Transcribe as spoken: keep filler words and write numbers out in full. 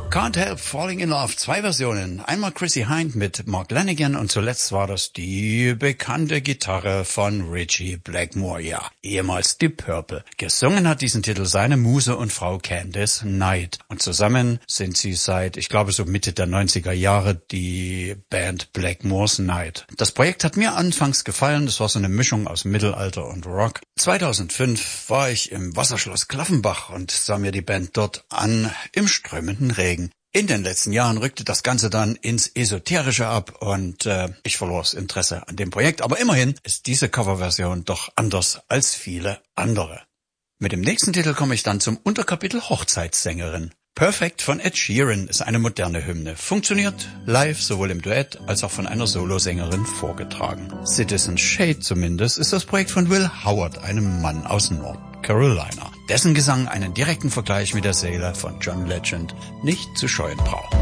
Can't Help Falling in Love, zwei Versionen. Einmal Chrissie Hynde mit Mark Lanegan und zuletzt war das die bekannte Gitarre von Ritchie Blackmore, ja, ehemals Deep Purple. Gesungen hat diesen Titel seine Muse und Frau Candice Knight. Und zusammen sind sie seit, ich glaube so Mitte der neunziger Jahre, die Band Blackmore's Night. Das Projekt hat mir anfangs gefallen, das war so eine Mischung aus Mittelalter und Rock. zweitausendfünf war ich im Wasserschloss Klaffenbach und sah mir die Band dort an, im strömenden Regen. In den letzten Jahren rückte das Ganze dann ins Esoterische ab und äh, ich verlor das Interesse an dem Projekt. Aber immerhin ist diese Coverversion doch anders als viele andere. Mit dem nächsten Titel komme ich dann zum Unterkapitel Hochzeitssängerin. Perfect von Ed Sheeran ist eine moderne Hymne. Funktioniert live sowohl im Duett als auch von einer Solosängerin vorgetragen. Citizen Shade zumindest ist das Projekt von Will Howard, einem Mann aus North Carolina, dessen Gesang einen direkten Vergleich mit der Seele von John Legend nicht zu scheuen braucht.